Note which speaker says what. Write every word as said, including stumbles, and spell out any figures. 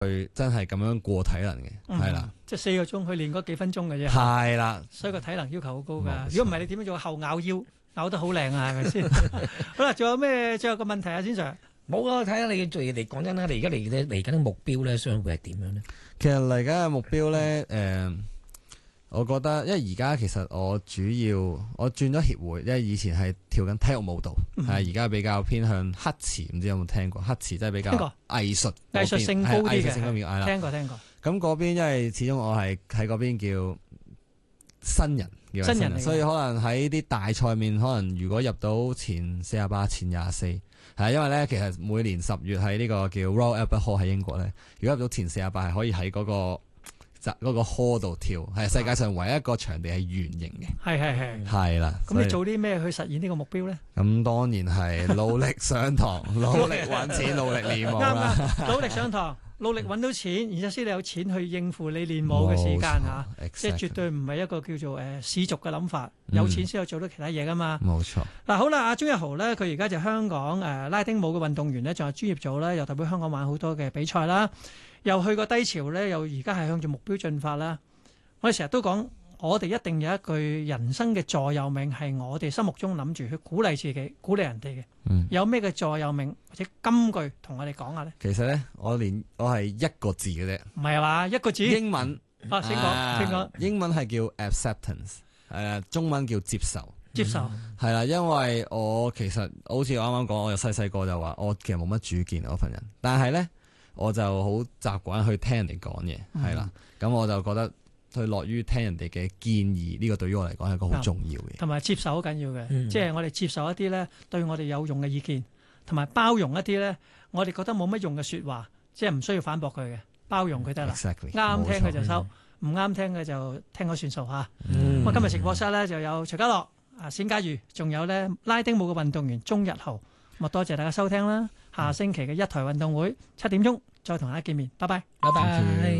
Speaker 1: 佢真係咁樣過體能嘅，係啦、
Speaker 2: 嗯，即係四個鐘佢練嗰幾分鐘嘅啫，
Speaker 1: 係啦，
Speaker 2: 所以個體能要求好高㗎。
Speaker 1: 冇錯
Speaker 2: 如果唔係你點樣做後咬腰咬得好靚啊？係咪先？好啦，仲有咩最後個問題啊，先生？
Speaker 3: 冇啊！睇下你做嘢嚟講真啦，你而家嚟嚟嚟緊嘅目標咧，將會係點樣咧？
Speaker 1: 其實嚟緊嘅目標咧，誒、呃，我覺得，因為而家其實我主要我轉咗協會，因為以前係跳緊體育舞蹈，係而家比較偏向黑池，唔知有冇聽過？黑池真係比較藝術
Speaker 2: 藝術性高啲嘅，
Speaker 1: 藝術性嗰邊係啦，
Speaker 2: 聽過聽過。
Speaker 1: 咁嗰邊因為始終我係喺嗰邊叫新人，叫新人，所以可能喺啲大賽面，可能如果入到前四十八、前廿四。係，因為咧，其實每年十月喺呢個叫 Royal Albert Hall 喺英國咧，如果入到前四十八係可以喺嗰、嗰個嗰個 hall 度跳，係世界上唯一一個場地係圓形嘅。
Speaker 2: 係係係。
Speaker 1: 係啦。
Speaker 2: 咁你做啲咩去實現呢個目標咧？
Speaker 1: 咁當然係努力上堂，努力揾錢，努力練舞啦。
Speaker 2: 啱，努力上堂，努力揾到錢，然之後先你有錢去應付你練舞嘅時間嚇，即係絕對唔係一個叫做誒世俗嘅諗法。有錢先有做到其他嘢噶嘛。
Speaker 1: 冇錯。
Speaker 2: 嗱好啦，阿鍾逸豪咧，佢而家就香港誒拉丁舞嘅運動員咧，仲有專業組咧，又代表香港玩好多嘅比賽啦，又去過低潮咧，又而家係向住目標進發啦。我哋成日都講，我哋一定有一句人生嘅座右銘，係我哋心目中諗住去鼓勵自己、鼓勵人哋嘅。嗯、有咩嘅座右銘或者金句同我哋講下咧？
Speaker 1: 其實咧，我連我係一個字嘅啫。
Speaker 2: 唔係嘛，一個字。英文啊，請講，請講。
Speaker 1: 英文係叫 acceptance， 係啊，中文叫接受。
Speaker 2: 接受
Speaker 1: 係啦、嗯，因為我其實好似我啱啱講，我由細細個就話我其實冇乜主見嗰份人，但係咧我就好習慣去聽人哋講嘢，係啦、嗯，咁我就覺得去樂於聽人哋嘅建議，呢、這個對於我嚟講係一個好重要嘅，同埋接受好緊要嘅，嗯、即係我哋接受一啲咧對我哋有用嘅意見，同埋包容一啲咧我哋覺得冇乜用嘅說話，即係唔需要反駁佢嘅，包容佢得啦，啱 Exactly, 聽嘅就收，唔啱、嗯、聽嘅就聽咗算數吓。咁、嗯、今日直播室咧就有徐家樂。啊，冼家瑜，仲有咧拉丁舞嘅運動員鍾逸豪，咁啊多謝大家收聽啦！下星期嘅一台運動會七點鐘再同大家見面，拜拜，
Speaker 3: 拜拜。